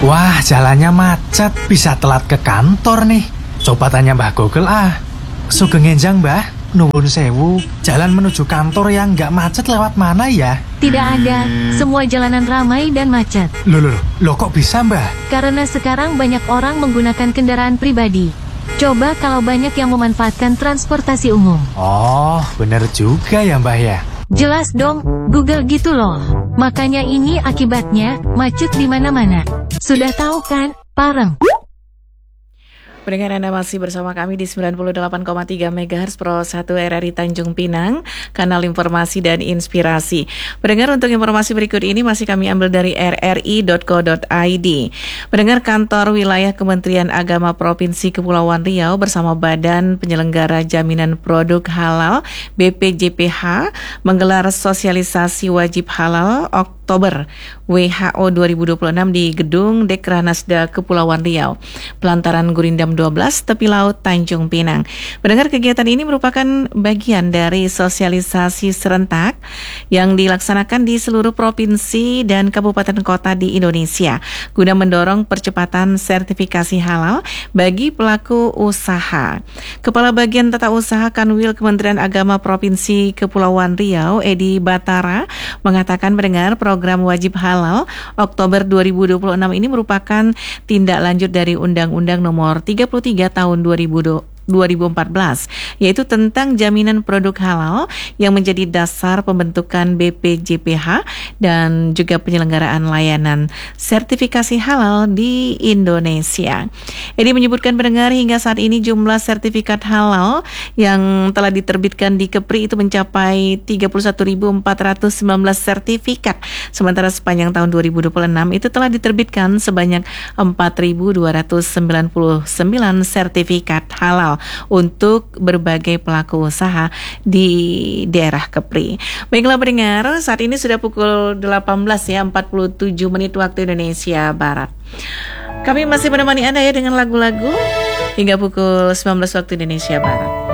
Wah, jalannya macet, bisa telat ke kantor nih. Coba tanya Mbah Google Sugeng enjang Mbah, nuwun sewu. Jalan menuju kantor yang nggak macet lewat mana ya? Tidak ada, semua jalanan ramai dan macet. Loh kok bisa Mbah? Karena sekarang banyak orang menggunakan kendaraan pribadi. Coba kalau banyak yang memanfaatkan transportasi umum. Oh, bener juga ya Mbah ya. Jelas dong, Google gitu loh. Makanya ini akibatnya, macet di mana-mana. Sudah tahu kan, Pareng? Pendengar, Anda masih bersama kami di 98,3 MHz Pro 1 RRI Tanjung Pinang, kanal informasi dan inspirasi. Pendengar, untuk informasi berikut ini masih kami ambil dari rri.co.id. Pendengar, kantor wilayah Kementerian Agama Provinsi Kepulauan Riau bersama Badan Penyelenggara Jaminan Produk Halal BPJPH menggelar sosialisasi wajib halal Oktober WHO 2026 di Gedung Dekranasda Kepulauan Riau, Pelantaran Gurindam 12, tepi laut Tanjung Pinang. Mendengar, kegiatan ini merupakan bagian dari sosialisasi serentak yang dilaksanakan di seluruh provinsi dan kabupaten kota di Indonesia guna mendorong percepatan sertifikasi halal bagi pelaku usaha. Kepala Bagian Tata Usaha Kanwil Kementerian Agama Provinsi Kepulauan Riau, Edi Batara, mengatakan mendengar program wajib halal Oktober 2026 ini merupakan tindak lanjut dari Undang-Undang Nomor 33 Tahun 2014, yaitu tentang jaminan produk halal yang menjadi dasar pembentukan BPJPH dan juga penyelenggaraan layanan sertifikasi halal di Indonesia. Edi menyebutkan pendengar, hingga saat ini jumlah sertifikat halal yang telah diterbitkan di Kepri itu mencapai 31.419 sertifikat, sementara sepanjang tahun 2026 itu telah diterbitkan sebanyak 4.299 sertifikat halal untuk berbagai pelaku usaha di daerah Kepri. Baiklah pendengar, saat ini sudah pukul 18 ya, 47 menit waktu Indonesia Barat. Kami masih menemani Anda ya dengan lagu-lagu hingga pukul 19 waktu Indonesia Barat.